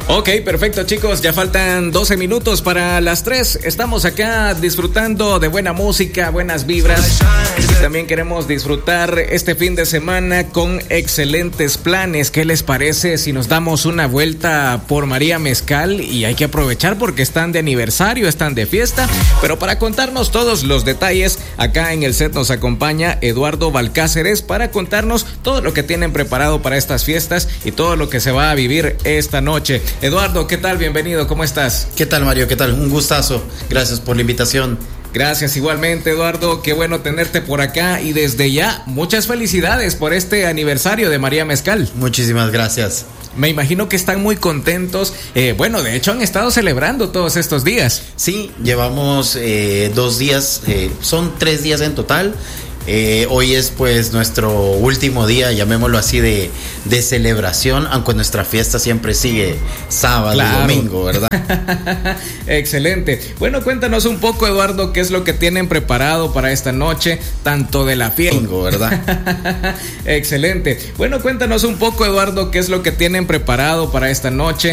Ok, perfecto, chicos, ya faltan 12 minutos para las 3. Estamos acá disfrutando de buena música, buenas vibras. Y también queremos disfrutar este fin de semana con excelentes planes. ¿Qué les parece si nos damos una vuelta por María Mezcal? Y hay que aprovechar porque están de aniversario, están de fiesta. Pero para contarnos todos los detalles, acá en el set nos acompaña Eduardo Valcáceres para contarnos todo lo que tienen preparado para estas fiestas y todo lo que se va a vivir esta noche. Eduardo, ¿qué tal? Bienvenido, ¿cómo estás? ¿Qué tal, Mario? ¿Qué tal? Un gustazo. Gracias por la invitación. Gracias igualmente, Eduardo. Qué bueno tenerte por acá y desde ya, muchas felicidades por este aniversario de María Mezcal. Muchísimas gracias. Me imagino que están muy contentos. Bueno, de hecho han estado celebrando todos estos días. Sí, llevamos 2 días, son 3 días en total. Hoy es pues nuestro último día, llamémoslo así, de celebración, aunque nuestra fiesta siempre sigue sábado y domingo, ¿verdad? Excelente. Bueno, cuéntanos un poco, Eduardo, qué es lo que tienen preparado para esta noche, tanto de la fiesta, ¿verdad? Excelente. Bueno, cuéntanos un poco, Eduardo, qué es lo que tienen preparado para esta noche,